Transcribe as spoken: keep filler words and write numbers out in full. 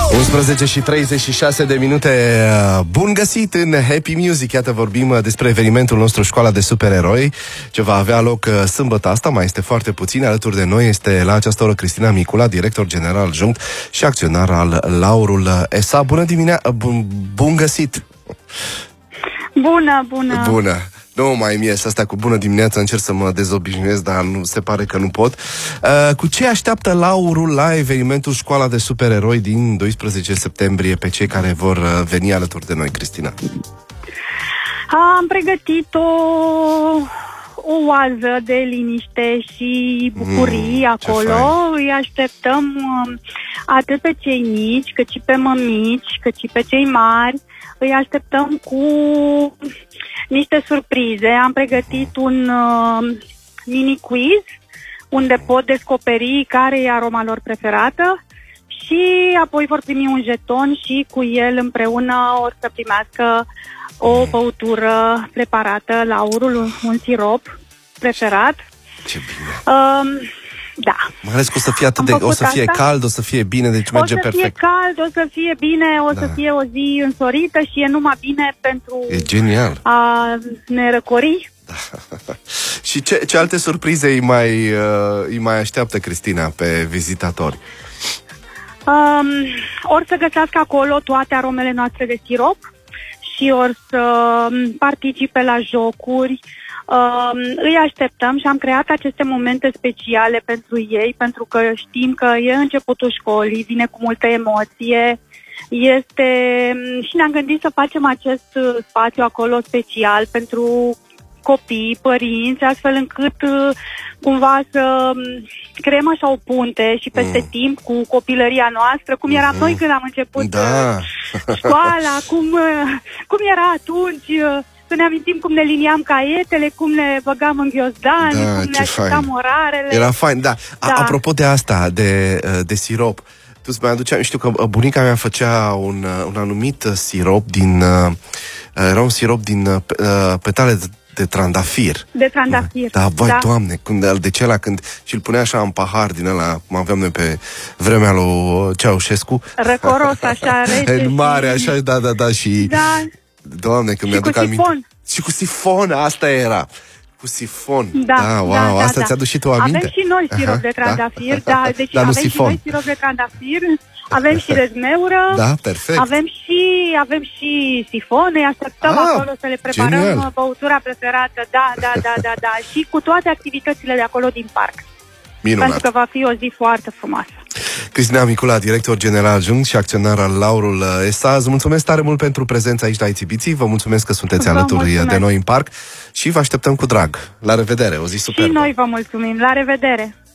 unsprezece și treizeci și șase de minute. Bun găsit în Happy Music. Iată, vorbim despre evenimentul nostru Școala de Supereroi, ce va avea loc sâmbătă asta. Mai este foarte puțin. Alături de noi este la această oră Cristina Micula, director general Junct și acționar al Laurul S A. Bună dimineața, bun, bun găsit. Bună, bună. Bună. Nu mai mi ies asta cu bună dimineața, încerc să mă dezobișnuiesc, dar nu se pare că nu pot. Uh, cu ce așteaptă Laurul la evenimentul Școala de Supereroi din doisprezece septembrie pe cei care vor uh, veni alături de noi, Cristina? Am pregătit o, o oază de liniște și bucurii mm, acolo. Îi așteptăm uh, atât pe cei mici, cât și pe mămici, cât și pe cei mari. Îi așteptăm cu niște surprize. Am pregătit un uh, mini quiz unde pot descoperi care e aroma lor preferată și apoi vor primi un jeton și cu el împreună o să primească o băutură preparată, Laurul, un sirop preferat. Ce bine! Um, Da. Mai ales că o să fie atât de, o să fie asta. cald, o să fie bine, deci merge perfect. O să fie cald, o să fie bine, o da. să fie o zi însorită și e numai bine pentru e genial. a ne răcori. Da. Și ce, ce alte surprize îi mai, uh, îi mai așteaptă Cristina pe vizitatori? Um, or să găsească acolo toate aromele noastre de sirop și or să participe la jocuri. Uh, îi așteptăm și am creat aceste momente speciale pentru ei, pentru că știm că e începutul școlii, vine cu multă emoție, este și ne-am gândit să facem acest spațiu acolo special pentru copii, părinți, astfel încât uh, cumva să creăm așa o punte și peste mm. timp cu copilăria noastră, cum eram mm. noi când am început da. uh, școala, cum, uh, cum era atunci... Uh, să ne amintim cum ne liniam caietele, cum ne băgam în ghiozdan, da, cum ne așteptam orarele. Era fain, da. A, da. Apropo de asta, de, de sirop, tu îți mai aduceam, știu că bunica mea făcea un, un anumit sirop din, era un sirop din petale de, de trandafir. De trandafir. Da, vai, da. Doamne, când, de celălalt când și-l punea așa în pahar din ăla, cum aveam noi pe vremea lui Ceaușescu. Răcoros, așa, rece. În mare, așa, da, da, da, și... Da. Doamne, când mi-aduc aminte. Și cu sifon, asta era. Cu sifon. Da, da, wow, da, asta da, ți-a dus și tu aminte? Avem și noi sirop Aha, de trandafir, da, da deci Dar avem sifon. și noi sirop de trandafir, avem și rezmeură. Da, perfect. Avem și, avem și sifon, îi așteptăm ah, acolo să le preparăm genial. Băutura preferată, da, da, da, da, da, și cu toate activitățile de acolo din parc. Minunat. Pentru că va fi o zi foarte frumoasă. Cristina Micula, director general Junct și acționar al Laurul S A. Îți mulțumesc tare mult pentru prezența aici la Exhibiții. Vă mulțumesc că sunteți vă alături mulțumesc. de noi în parc și vă așteptăm cu drag. La revedere, o zi superbă. Și noi vă mulțumim. La revedere.